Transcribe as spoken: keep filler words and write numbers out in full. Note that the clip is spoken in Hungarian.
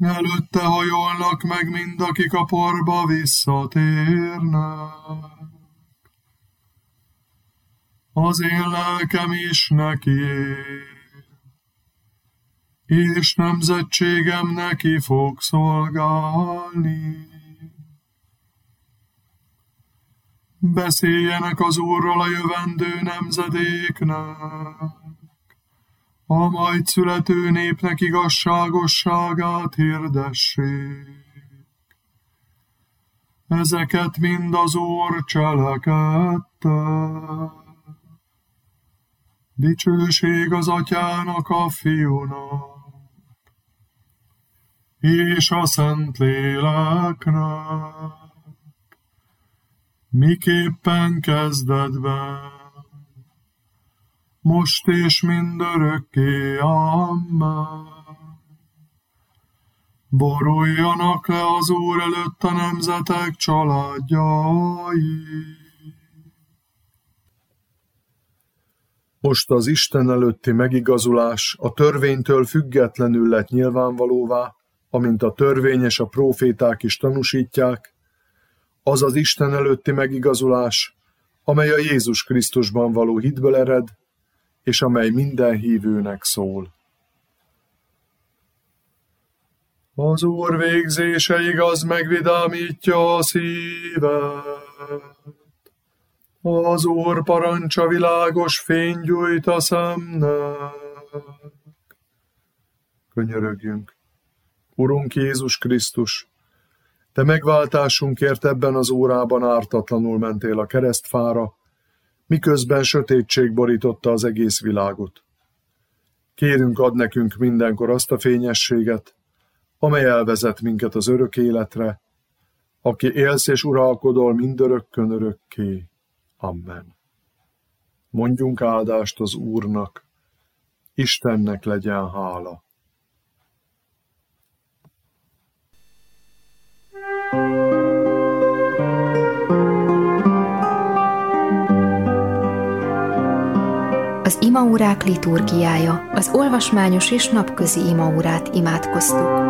Előtte hajolnak meg mind, akik a porba visszatérnek. Az én lelkem is nekié, és nemzetségem neki fog szolgálni. Beszéljenek az Úrról a jövendő nemzedéknek, a majd születő népnek igazságosságát hirdessék. Ezeket mind az Úr cselekedte. Dicsőség az Atyának, a Fiúnak, és a Szentléleknek, miképpen kezdetben, most és mindörökké. Amen. Boruljanak le az Úr előtt a nemzetek családjai. Most az Isten előtti megigazulás a törvénytől függetlenül lett nyilvánvalóvá, amint a törvény és a próféták is tanúsítják, az az Isten előtti megigazulás, amely a Jézus Krisztusban való hitből ered, és amely minden hívőnek szól. Az Úr végzése igaz, megvidámítja a szívet. Az Úr parancsa világos fény gyújt a szemnek. Könyörögjünk. Urunk Jézus Krisztus, Te megváltásunkért ebben az órában ártatlanul mentél a keresztfára, miközben sötétség borította az egész világot. Kérünk, add nekünk mindenkor azt a fényességet, amely elvezet minket az örök életre, aki élsz és uralkodol mindörökkön örökké. Amen. Mondjunk áldást az Úrnak, Istennek legyen hála. Az imaórák liturgiája, az olvasmányos és napközi imaórát imádkoztuk.